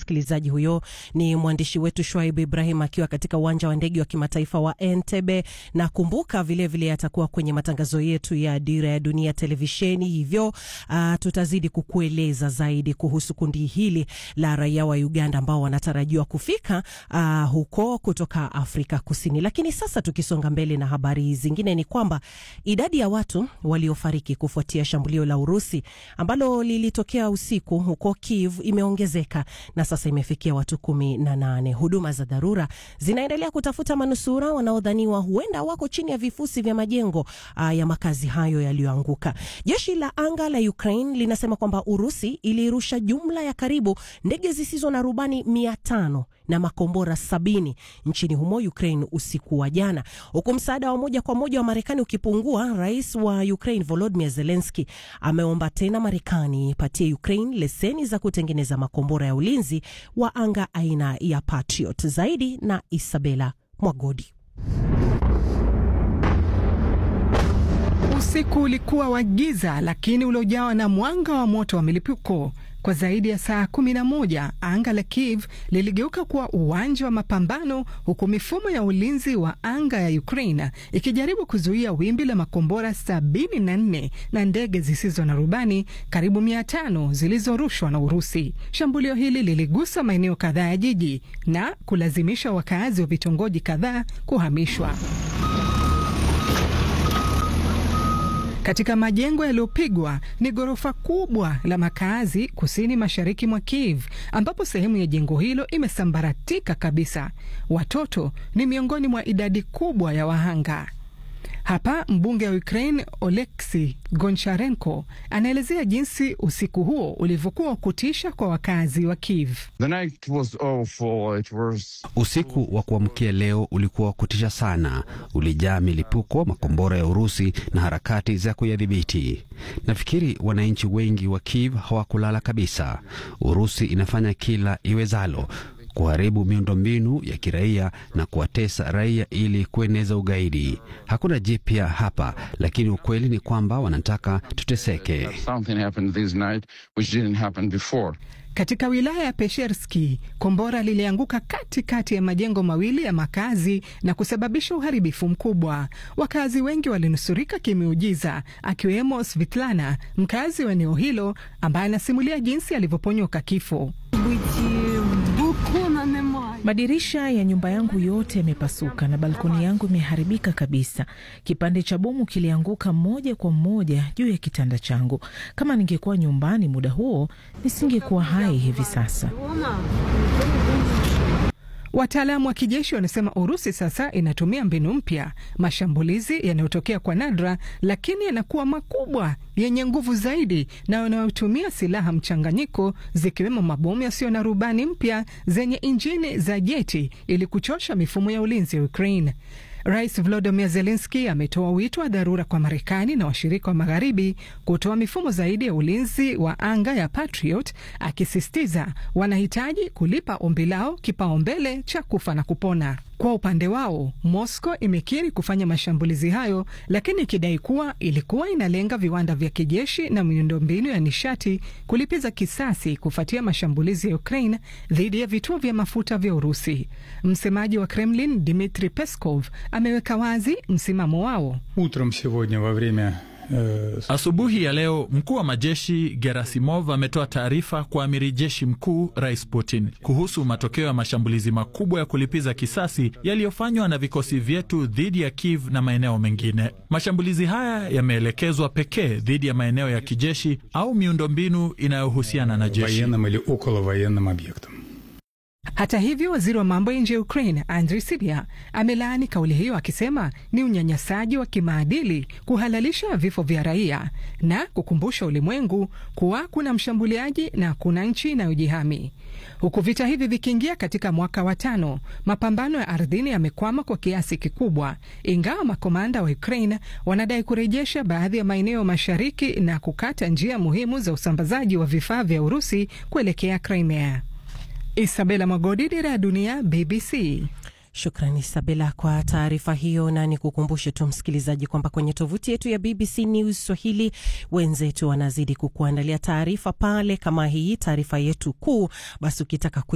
msikilizaji. Huyo ni mwandishi wetu Shuaib Ibrahim akiwa katika uwanja wa ndege wa kimataifa wa Entebbe, na kumbuka vile vile atakuwa kwenye matangazo yetu ya Dira ya Dunia televisheni. Hivyo tutazidi kukueleza zaidi kuhusu kundi hili la raia wa Uganda ambao wanatarajiwa kufika huko kutoka Afrika Kusini. Lakini sasa tukisonga mbele na habari zingine, ni kwamba idadi ya watu waliofariki kufuatia shambulio la Urusi ambalo lilitokea usiku huko Kiev imeongezeka na sasa imefikia watu 18. Huduma za dharura zinaendelea kutafuta manusura wanaodhaniwa huenda wako chini ya vifusi vya majengo ya makazi hayo yaliyoanguka. Jeshi la anga la Ukraine linasema kwamba Urusi ilirusha jumla ya karibu ndege zisizo na rubani 500 na makombora 70 nchini humo Ukraine usiku wa jana. Huku msaada wa moja kwa moja wa Marekani ukipungua, rais wa Ukraine Volodymyr Zelensky ameomba tena Marekani ipatie Ukraine leseni za kutengeneza makombora ya ulinzi wa anga aina ya Patriot. Zaidi na Isabella Mwagodi. Usiku ulikuwa wa giza lakini uliojawa na mwanga wa moto wa milipuko. Kwa zaidi ya saa 11, anga la Kiev liligeuka kuwa uwanja wa mapambano, huku mifumo ya ulinzi wa anga ya Ukraine ikijaribu kuzuia wimbi la makombora 74 na ndege zisizo na rubani karibu 500 zilizorushwa na Urusi. Shambulio hili liligusa maeneo kadhaa ya jiji na kulazimisha wakazi wa vitongoji kadhaa kuhamishwa. Katika majengo yaliyopigwa ni ghorofa kubwa la makazi kusini mashariki mwa Kiev, ambapo sehemu ya jengo hilo imesambaratika kabisa. Watoto ni miongoni mwa idadi kubwa ya wahanga. Hapa mbunge wa Ukraine Oleksii Goncharenko anaelezea jinsi usiku huo ulivyokuwa kutisha kwa wakazi wa Kiev. Usiku wa kuamkia leo ulikuwa kutisha sana. Ulijaa milipuko, makombora ya Urusi na harakati za kuyadhibiti. Nafikiri wananchi wengi wa Kiev hawakulala kabisa. Urusi inafanya kila iwezalo kuharibu miundombinu ya kiraia na kuwatesa raia ili kueneza ugaidi. Hakuna jipya hapa, lakini ukweli ni kwamba wanataka tuteseke. Katika wilaya ya Peshersky, kombora lilianguka katikati ya majengo mawili ya makazi na kusababisha uharibifu mkubwa. Wakazi wengi walinusurika kimiujiza, akiwemo Svitlana, mkazi wa eneo hilo, ambaye anasimulia jinsi alivyoponyoka kifo. Madirisha ya nyumba yangu yote yamepasuka na balkoni yangu imeharibika kabisa. Kipande cha bomu kilianguka moja kwa moja juu ya kitanda changu. Kama ningekuwa nyumbani muda huo, nisingekuwa hai hivi sasa. Wataalamu wa kijeshi wanasema Urusi sasa inatumia mbinu mpya, mashambulizi yanayotokea kwa nadra lakini yanakuwa makubwa, yenye nguvu zaidi na yanayotumia silaha mchanganyiko, zikiwemo mabomu yasiyo na rubani mpya zenye injini za jeti ili kuchosha mifumo ya ulinzi ya Ukraine. Rais Volodymyr Zelensky ametoa wito wa dharura kwa Marekani na washirika wa Magharibi kutoa mifumo zaidi ya ulinzi wa anga ya Patriot, akisisitiza wanahitaji kulipa ombi lao kipaumbele cha kufa na kupona. Kwa upande wao, Moscow imekiri kufanya mashambulizi hayo, lakini ikidai kuwa ilikuwa inalenga viwanda vya kijeshi na miundombinu ya nishati kulipiza kisasi kufuatia mashambulizi ya Ukraine dhidi ya vituo vya mafuta vya Urusi. Msemaji wa Kremlin Dmitry Peskov ameweka wazi msimamo wao. Asubuhi ya leo mkuu wa majeshi Gerasimov ametoa taarifa kwa amiri jeshi mkuu Rais Putin kuhusu matokeo ya mashambulizi makubwa ya kulipiza kisasi yaliyofanywa na vikosi vyetu dhidi ya Kiev na maeneo mengine. Mashambulizi haya yameelekezwa pekee dhidi ya maeneo ya kijeshi au miundombinu inayohusiana na jeshi. Hata hivyo, waziri wa mambo ya nje ya Ukraine Andriy Sybiha amelaani kauli hiyo, akisema ni unyanyasaji wa kimaadili kuhalalisha vifo vya raia na kukumbusha ulimwengu kuwa kuna mshambuliaji na kuna nchi inayojihami. Huku vita hivi vikiingia katika mwaka wa 5, mapambano ya ardhini yamekwama kwa kiasi kikubwa, ingawa makomanda wa Ukraine wanadai kurejesha baadhi ya maeneo mashariki na kukata njia muhimu za usambazaji wa vifaa vya Urusi kuelekea Crimea. Isabella Mwagodi, Dira ya Dunia, BBC. Shukrani Isabella kwa taarifa hiyo, na nikukumbushe tu msikilizaji kwamba kwenye tovuti yetu ya BBC News Swahili wenzetu wanazidi kukuandalia taarifa pale kama hii, taarifa yetu kuu. Basi ukitaka